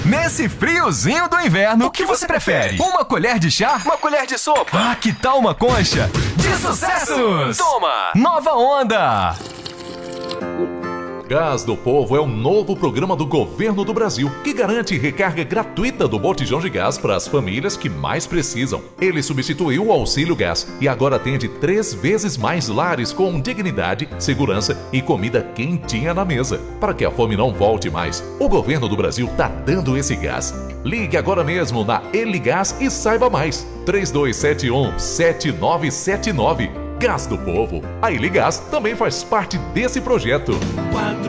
Nesse friozinho do inverno, o que você prefere? Uma colher de chá? Uma colher de sopa? Ah, que tal uma concha de sucessos? Toma! Nova Onda! Gás do Povo é um novo programa do governo do Brasil que garante recarga gratuita do botijão de gás para as famílias que mais precisam. Ele substituiu o Auxílio Gás e agora atende 3 vezes mais lares com dignidade, segurança e comida quentinha na mesa. Para que a fome não volte mais, o governo do Brasil tá dando esse gás. Ligue agora mesmo na Eligás e saiba mais. 3271-7979. Gás do Povo. A Eligás também faz parte desse projeto.